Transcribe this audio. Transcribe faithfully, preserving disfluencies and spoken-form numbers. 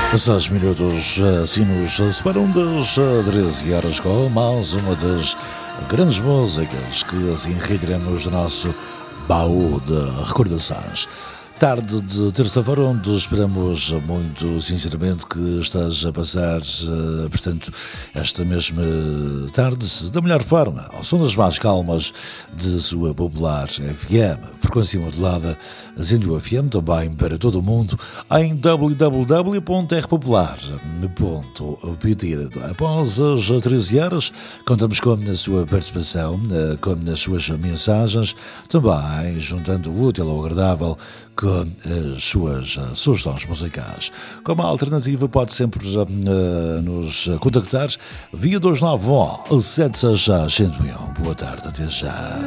Passados minutos, assim nos separam das treze horas com mais uma das grandes músicas que assim retiramos do nosso baú de recordações. Tarde de terça-feira, onde esperamos muito sinceramente que esteja a passar, portanto, esta mesma tarde da melhor forma, ao som das mais calmas de sua popular F M, frequência modulada, Zendo F M, também para todo o mundo, em w w w ponto r popular ponto p t. Após as treze horas, contamos com a sua participação, com as suas mensagens, também juntando o útil ao agradável com as suas sugestões musicais. Como alternativa, pode sempre uh, nos contactar via dois nove um, sete seis seis, zero um. Boa tarde, até já.